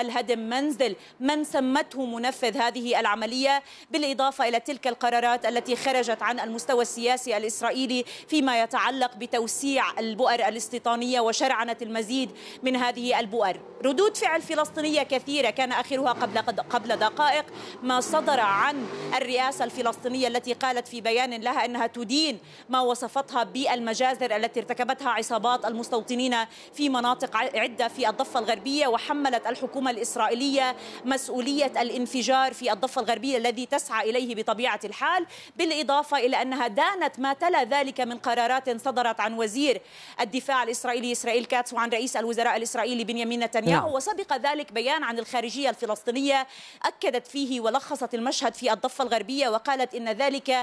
احتلال هدم منزل من سمته منفذ هذه العملية، بالإضافة إلى تلك القرارات التي خرجت عن المستوى السياسي الإسرائيلي فيما يتعلق بتوسيع البؤر الاستيطانية وشرعنة المزيد من هذه البؤر. ردود فعل فلسطينية كثيرة، كان آخرها قبل دقائق ما صدر عن الرئاسة الفلسطينية التي قالت في بيان لها أنها تدين ما وصفتها بالمجازر التي ارتكبتها عصابات المستوطنين في مناطق عدة في الضفة الغربية، وحملت الحكومة الإسرائيلية مسؤولية الانفجار في الضفة الغربية الذي تسعى إليه بطبيعة الحال، بالإضافة إلى أنها دانت ما تلا ذلك من قرارات صدرت عن وزير الدفاع الإسرائيلي إسرائيل كاتس وعن رئيس الوزراء الإسرائيلي بنيامين نتنياهو. وسبق ذلك بيان عن الخارجية الفلسطينية أكدت فيه ولخصت المشهد في الضفة الغربية، وقالت إن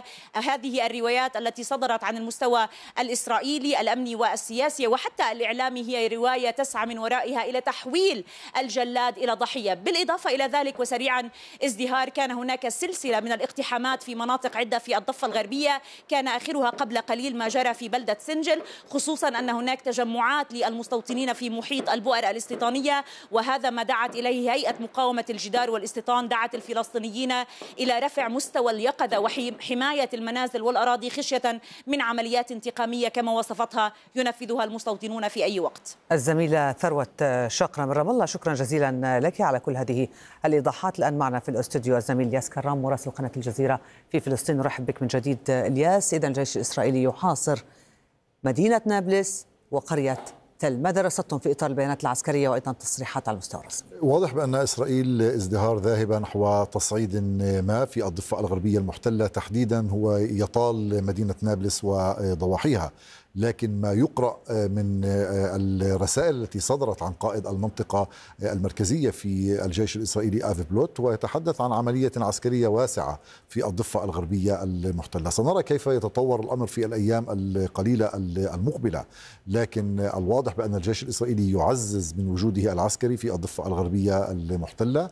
هذه الروايات التي صدرت عن المستوى الإسرائيلي الأمني والسياسي وحتى الإعلامي هي رواية تسعى من ورائها إلى تحويل الجلاد إلى ضحية. بالإضافة إلى ذلك وسريعا ازدهار، كان هناك سلسلة من الاقتحامات في مناطق عدة في الضفة الغربية، كان آخرها قبل قليل ما جرى في بلدة سنجل، خصوصا أن هناك تجمعات للمستوطنين في محيط البؤر الاستيطانية، وهذا ما دعت إليه هيئة مقاومة الجدار والاستيطان، دعت الفلسطينيين إلى رفع مستوى اليقظة وحماية المنازل والأراضي خشية من عمليات انتقامية كما وصفتها ينفذها المستوطنون في أي وقت. الزميلة ثروت شقرة من رام الله، شكرا جزيلا لك على كل هذه الإيضاحات. الآن معنا في الاستوديو الزميل الياس كرام مراسل قناة الجزيرة في فلسطين. نرحب بك من جديد الياس. إذا الجيش الإسرائيلي يحاصر مدينة نابلس وقرية تل، ما درستم في إطار البيانات العسكرية وأيضا تصريحات على المستوى الرسمي؟ واضح بأن إسرائيل ازدهار ذاهبة نحو تصعيد ما في الضفة الغربية المحتلة، تحديدا هو يطال مدينة نابلس وضواحيها. لكن ما يقرأ من الرسائل التي صدرت عن قائد المنطقة المركزية في الجيش الإسرائيلي آفي بلوت، ويتحدث عن عملية عسكرية واسعة في الضفة الغربية المحتلة. سنرى كيف يتطور الأمر في الأيام القليلة المقبلة، لكن الواضح بأن الجيش الإسرائيلي يعزز من وجوده العسكري في الضفة الغربية المحتلة.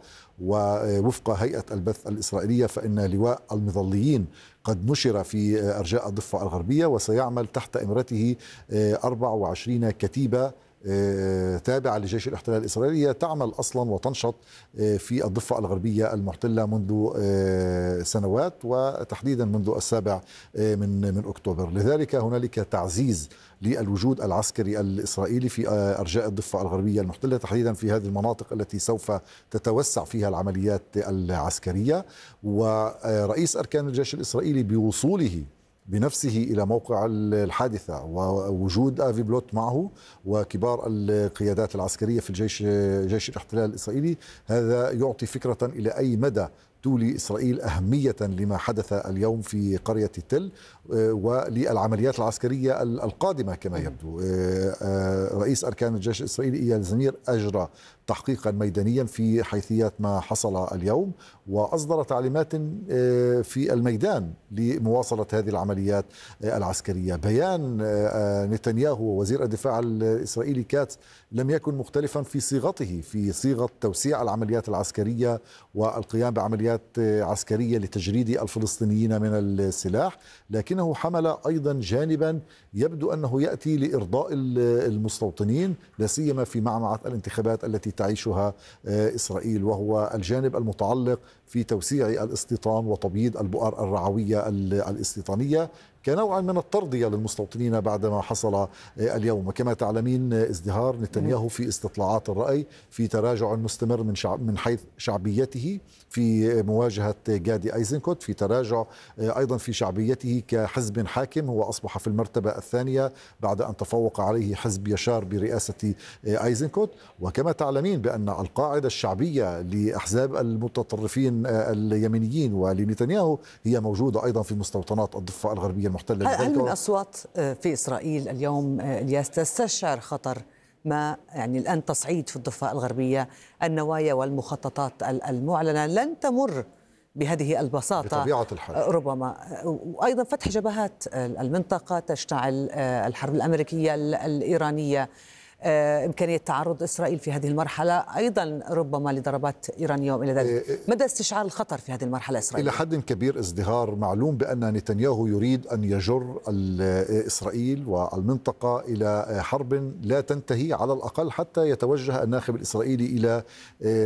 ووفق هيئة البث الإسرائيلية فإن لواء المظليين قد نشر في أرجاء الضفة الغربية، وسيعمل تحت إمرته 24 كتيبة تابعة لجيش الاحتلال الإسرائيلي تعمل أصلا وتنشط في الضفة الغربية المحتلة منذ سنوات، وتحديدا منذ 7 من أكتوبر. لذلك هنالك تعزيز للوجود العسكري الإسرائيلي في أرجاء الضفة الغربية المحتلة، تحديدا في هذه المناطق التي سوف تتوسع فيها العمليات العسكرية. ورئيس أركان الجيش الإسرائيلي بوصوله بنفسه إلى موقع الحادثة ووجود آفي بلوت معه وكبار القيادات العسكرية في جيش الاحتلال الإسرائيلي، هذا يعطي فكرة إلى أي مدى تولي إسرائيل أهمية لما حدث اليوم في قرية تل وللعمليات العسكرية القادمة. كما يبدو رئيس أركان الجيش الإسرائيلي إيال زمير أجرى تحقيقا ميدانيا في حيثيات ما حصل اليوم، وأصدر تعليمات في الميدان لمواصلة هذه العمليات العسكرية. بيان نتنياهو وزير الدفاع الإسرائيلي كاتس لم يكن مختلفا في صيغته، في صيغة توسيع العمليات العسكرية والقيام بعمليات عسكرية لتجريد الفلسطينيين من السلاح، لكنه حمل أيضا جانبا يبدو أنه يأتي لإرضاء المستوطنين، لا سيما في معمعة الانتخابات التي تعيشها إسرائيل، وهو الجانب المتعلق في توسيع الاستيطان وتبييض البؤر الرعوية الاستيطانية كنوع من الترضية للمستوطنين بعدما حصل اليوم. وكما تعلمين ازدهار نتنياهو في استطلاعات الرأي في تراجع مستمر من حيث شعبيته في مواجهة جادي أيزنكوت، في تراجع أيضا في شعبيته كحزب حاكم، هو أصبح في المرتبة الثانية بعد أن تفوق عليه حزب يشار برئاسة أيزنكوت. وكما تعلمين بأن القاعدة الشعبية لأحزاب المتطرفين اليمينيين ولنتنياهو هي موجودة أيضا في مستوطنات الضفة الغربية المحتلة. هل من أصوات في إسرائيل اليوم الياس تستشعر خطر ما يعني الآن تصعيد في الضفة الغربية؟ النوايا والمخططات المعلنة لن تمر بهذه البساطة بطبيعة الحال، ربما، وأيضا فتح جبهات المنطقة، تشتعل الحرب الأمريكية الإيرانية، إمكانية تعرض إسرائيل في هذه المرحلة أيضا ربما لضربات إيرانية وإلى ذلك. مدى استشعار الخطر في هذه المرحلة إسرائيل؟ إلى حد كبير ازدهار. معلوم بأن نتنياهو يريد أن يجر إسرائيل والمنطقة إلى حرب لا تنتهي على الأقل حتى يتوجه الناخب الإسرائيلي إلى